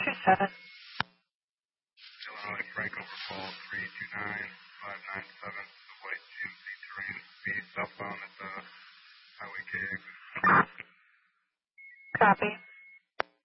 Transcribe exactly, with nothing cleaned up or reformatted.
two seven. Illinois Franco for call three two nine five nine seven. The white G M C Terrain speed southbound at the Highway K exit. Copy.